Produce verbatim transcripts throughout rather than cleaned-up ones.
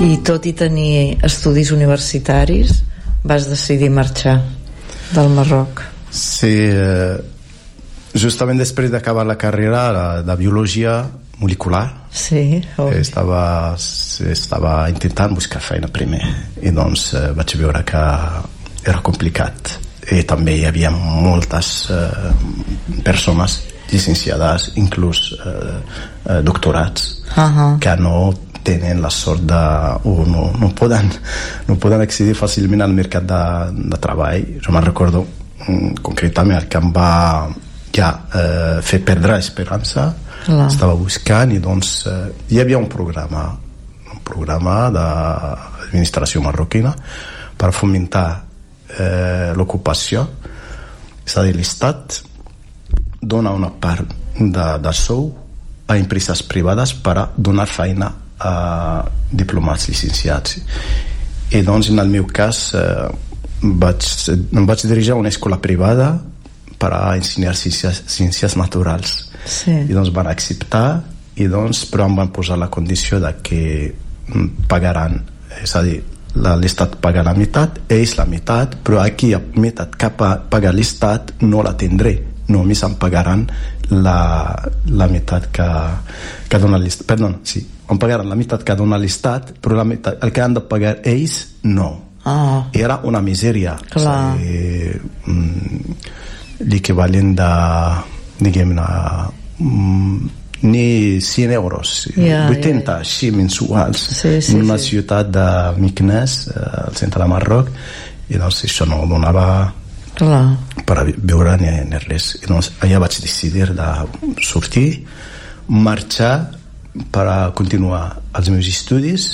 I tot i tenir estudis universitaris vas decidir marxar del Marroc. Sí, eh, justament després d'acabar la carrera de biologia molecular, sí, estava, estava intentant buscar feina primer i doncs eh, vaig veure que era complicat i també hi havia moltes eh, persones llicenciades, inclús eh, eh, doctorats, uh-huh. que no tenen la sort de o no, no, poden, no poden accedir fàcilment al mercat de, de treball. Jo me'n recordo mm, concretament el que em va ja eh, fer perdre esperança. Clar. Estava buscant i doncs eh, hi havia un programa un programa d'administració marroquina per fomentar eh, l'ocupació, és a dir, l'Estat dona una part de, de sou a empreses privades per a donar feina a diplomats llicenciats. I doncs en el meu cas eh, vaig, em vaig dirigir a una escola privada per a ensenyar ciències, ciències naturals. Sí. I doncs van acceptar i doncs però em van posar la condició de que pagaran, és a dir, l'Estat paga la meitat, ells la meitat, però aquí la meitat que paga l'Estat no la tindré, només em pagaran la, la meitat que, que dona l'Estat. Perdó, sí, em pagaran la meitat que dona l'Estat, però la meitat, el que han de pagar ells no. Oh. Era una misèria. Clar. És mm, l'equivalent de, diguem-ne, mm, ni cent euros, yeah, vuitanta, yeah. Així mensuals, sí, sí, en una sí. ciutat de Meknès, al centre de Marroc, i doncs això no donava clar. Per a viure ni, ni res. I doncs allà vaig decidir de sortir, marxar per a continuar els meus estudis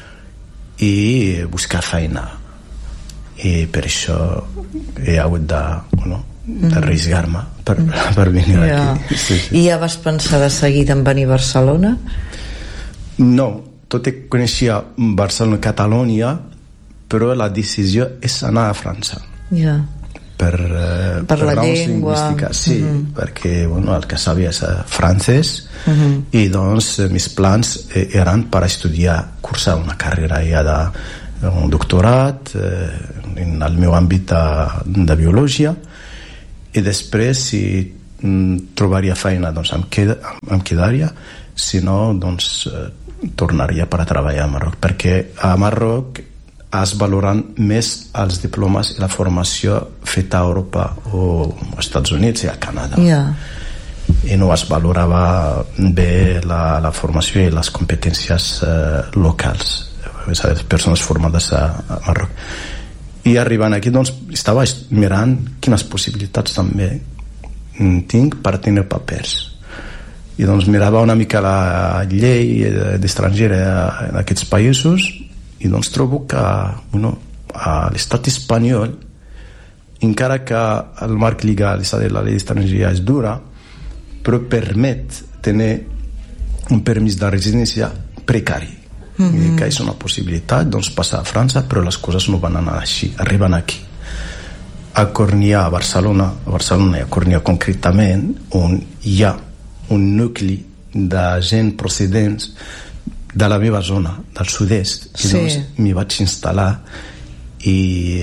i buscar feina. I per això he hagut de, bueno, d'arriscar-me per, per venir ja. Aquí. Sí, sí. I ja vas pensar de seguida en venir a Barcelona? No, tot i que coneixia Barcelona i Catalunya, però la decisió és anar a França. Ja. Per, eh, per, per la llengua. Sí, uh-huh. perquè bueno, el que sabia és francès, uh-huh. i doncs mis plans eh, eren per estudiar, cursar una carrera ja de un doctorat eh, en el meu àmbit de, de biologia, i després si mm, trobaria feina doncs em, queda, em quedaria, si no doncs eh, tornaria per a treballar a Marroc, perquè a Marroc es valoren més els diplomes i la formació feta a Europa o als Estats Units i a Canadà, yeah. i no es valorava bé la, la formació i les competències eh, locals, és a dir, persones formades a, a Marroc. I arribant aquí doncs estava mirant quines possibilitats també tinc per tenir papers, i doncs mirava una mica la llei d'estrangera en aquests països, i doncs trobo que bueno, a l'estat espanyol, encara que el marc legal, és a dir, la llei d'estrangeria és dura, però permet tenir un permís de residència precari. Mm-hmm. Que és una possibilitat doncs passar a França, però les coses no van anar així, arriben aquí a Cornellà, a Barcelona a Barcelona i a Cornellà concretament, on hi ha un nucli de gent procedents de la meva zona, del sud-est, i sí. doncs m'hi vaig instal·lar i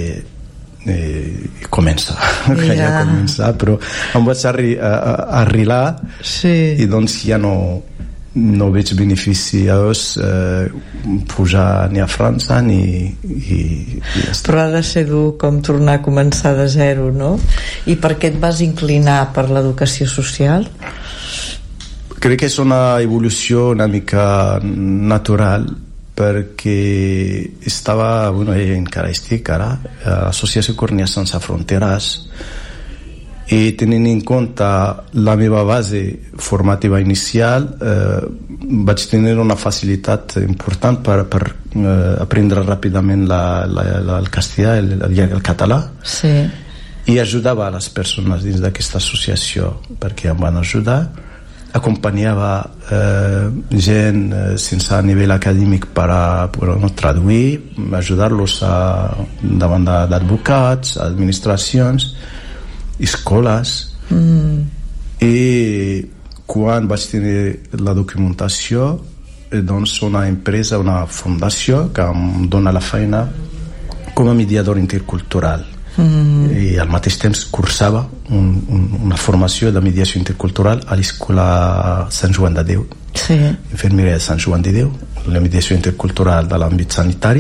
eh, comença ja. ja comença, però em vaig arri, a, a, arrilar sí. i doncs ja no no veig beneficiós eh, pujar ni a França ni i, i ja està. Però ha de ser dur com tornar a començar de zero, no? I per què et vas inclinar per l'educació social? Crec que és una evolució una mica natural, perquè estava, bueno, encara estic ara a l'Associació Cornellà Sense Fronteres, i tenint en compte la meva base formativa inicial eh, vaig tenir una facilitat important per, per eh, aprendre ràpidament la, la, la, el castellà, el, el, el català, sí. i ajudava a les persones dins d'aquesta associació perquè em van ajudar, acompanyava eh, gent eh, sense nivell acadèmic per a bueno, traduir, ajudar-los a, davant d'advocats, administracions, escoles, mm. i quan vaig tenir la documentació doncs, una empresa, una fundació que em dona la feina com a mediador intercultural. Mm. I al mateix temps cursava un, un, una formació de mediació intercultural a l'escola Sant Joan de Déu, sí. Infermeria de Sant Joan de Déu, la mediació intercultural de l'àmbit sanitari.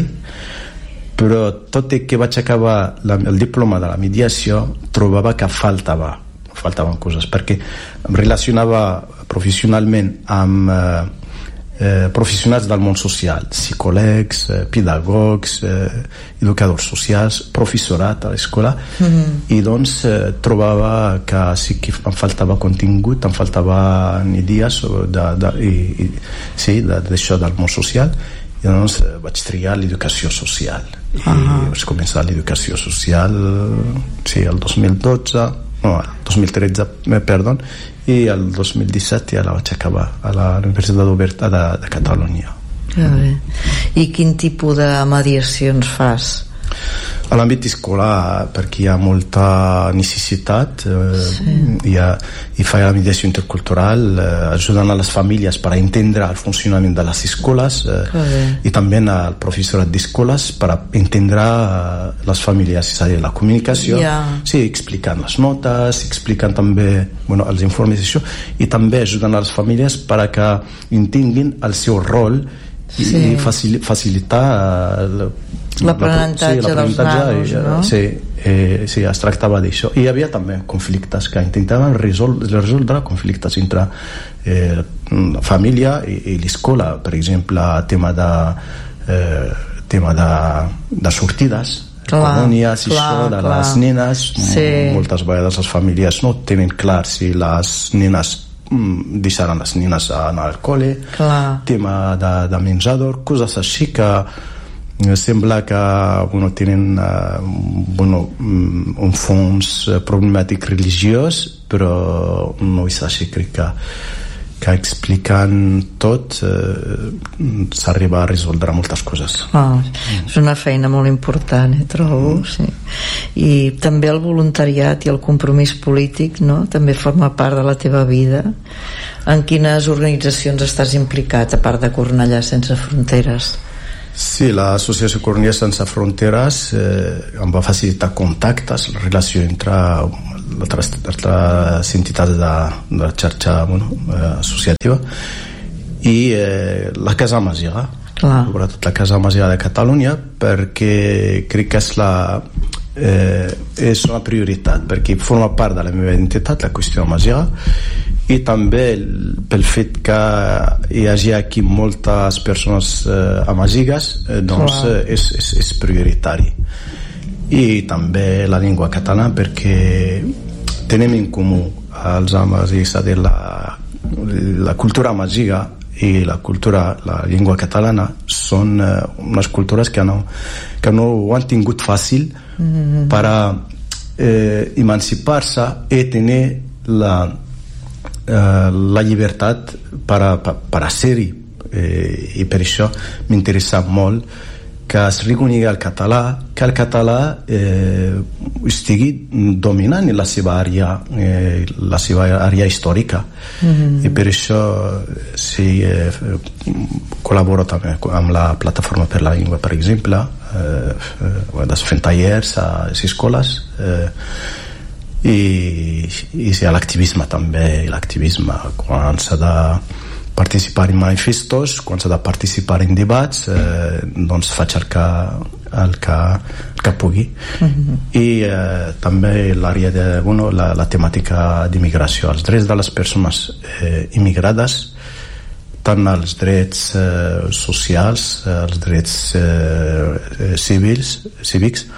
Però tot i que vaig acabar la, el diploma de la mediació, trobava que faltava faltaven coses, perquè em relacionava professionalment amb eh, eh, professionals del món social, psicòlegs, eh, pedagogs, eh, educadors socials, professorat a l'escola, mm-hmm. i doncs eh, trobava que sí que em faltava contingut, em faltaven idees de, de, i, i, sí, d'això del món social, i doncs eh, vaig triar l'educació social. I uh-huh. vaig començar l'educació social sí, el dos mil dotze, no, el dos mil tretze, eh, perdó, i el dos mil disset ja la vaig acabar a la Universitat Oberta de, de Catalunya. Ja bé. I quin tipus de mediacions fas? A l'àmbit escolar, perquè hi ha molta necessitat, eh, sí. hi, ha, hi fa la mediació intercultural, eh, ajudant a les famílies per entendre el funcionament de les escoles, eh, i també al professorat d'escoles per entendre eh, les famílies, és a dir, la comunicació, yeah. sí, explicant les notes, explicant també bueno, els informes d'això, i també ajudant a les famílies per a que entenguin el seu rol i, sí. i facil, facilitar eh, l'aprenentatge, sí, dels nanos, no? Sí, eh, sí, es tractava d'això. I hi havia també conflictes que intentaven resoldre, resoldre conflictes entre eh, la família i, i l'escola. Per exemple, tema de, eh, tema de, de sortides, colònies, i això, de clar. Les nenes. Sí. Moltes vegades les famílies no tenen clar si les nenes deixaran les nenes anar al col·le, clar. Tema de, de menjador, coses així que sembla que bueno, tenen uh, bueno, un fons problemàtic religiós, però no és així. Crec que, que explicant tot uh, s'arriba a resoldre moltes coses. Oh, és una feina molt important, eh, trobo, mm. sí. I també el voluntariat i el compromís polític, no? També forma part de la teva vida. En quines organitzacions estàs implicat, a part de Cornellà Sense Fronteres? Sí, l'associació Cornellà Sense Fronteres eh, em va facilitar contactes, la relació entre altres, altres entitats de, de la xarxa bueno, eh, associativa, i eh, la Casa Masiga, sobretot la Casa Masiga de Catalunya, perquè crec que és la eh, és una prioritat, perquè forma part de la meva identitat, la qüestió masiga, i també pel fet que hi hagi aquí moltes persones eh, amazigues, eh, doncs eh, és, és, és prioritari. I també la llengua catalana, perquè tenim en comú els amazics, és a dir, la, la cultura amaziga i la cultura, la llengua catalana són eh, unes cultures que no, que no ho han tingut fàcil mm-hmm. per a eh, emancipar-se i tenir la Uh, la llibertat per a, per, per a ser-hi, eh, i per això m'interessa molt que es reconegui el català, que el català eh, estigui dominant en la seva àrea, eh, la seva àrea històrica. Mm-hmm. I per això sí, eh, col·laboro també amb la Plataforma per la Llengua, per exemple, eh, eh, fent tallers a les escoles, eh, i, i sí, l'activisme també, l'activisme quan s'ha de participar en manifestos, quan s'ha de participar en debats, eh, doncs faig el que, el que, el que pugui. Mm-hmm. I eh, també l'àrea de, bueno, la, la temàtica d'immigració, els drets de les persones eh, immigrades, tant els drets eh, socials, eh, els drets eh, civils, cívics,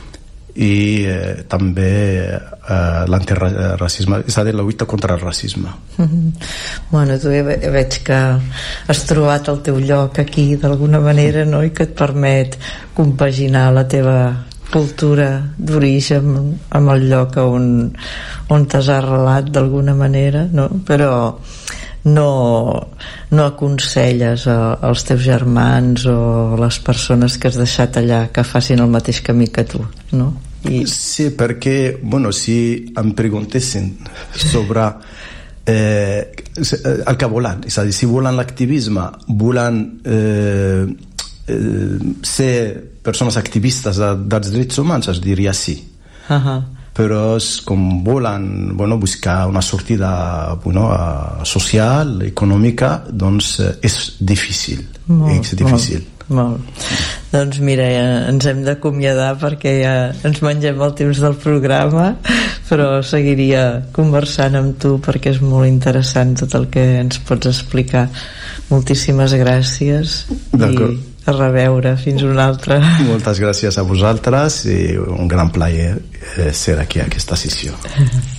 i eh, també eh, l'antirracisme, és a dir, la lluita contra el racisme. Mm-hmm. Bueno, tu veig que has trobat el teu lloc aquí d'alguna manera, no? I que et permet compaginar la teva cultura d'origen amb el lloc on, on t'has arrelat d'alguna manera, no? Però no, no aconselles a, als teus germans o les persones que has deixat allà que facin el mateix camí que tu, no? I... Sí, perquè, bueno, si em preguntessin sobre eh, el que volen, és a dir, si volen l'activisme, volen eh, eh, ser persones activistes de, dels drets humans, es diria sí. Uh-huh. Però és com volen, bueno, buscar una sortida, bueno, social, econòmica, doncs és difícil. Molt, és difícil. Molt, molt. Doncs mira, ja ens hem d'acomiadar perquè ja ens mengem el temps del programa, però seguiria conversant amb tu perquè és molt interessant tot el que ens pots explicar. Moltíssimes gràcies i a reveure, fins una altra. Moltes gràcies a vosaltres i un gran plaer ser aquí a aquesta sessió.